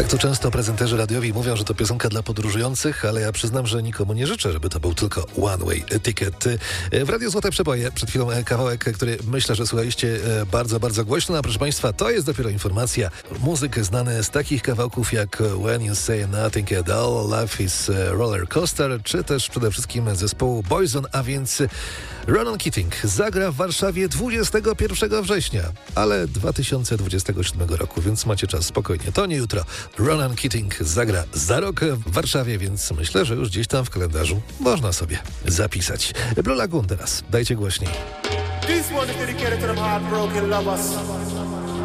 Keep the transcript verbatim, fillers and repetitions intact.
Tak to często prezenterzy radiowi mówią, że to piosenka dla podróżujących, ale ja przyznam, że nikomu nie życzę, żeby to był tylko one way ticket. W Radiu Złote Przeboje przed chwilą kawałek, który myślę, że słuchaliście bardzo, bardzo głośno, a proszę Państwa, to jest dopiero informacja. Muzyk znany z takich kawałków jak When You Say Nothing at All, Life is Roller Coaster, czy też przede wszystkim zespołu Boyzone, a więc Ronan Keating zagra w Warszawie dwudziestego pierwszego września, ale dwa tysiące dwudziestego siódmego roku, więc macie czas spokojnie. To nie jutro. Ronan Keating zagra za rok w Warszawie, więc myślę, że już gdzieś tam w kalendarzu można sobie zapisać. Blue Lagoon teraz. Dajcie głośniej. This one is dedicated to them heartbroken lovers.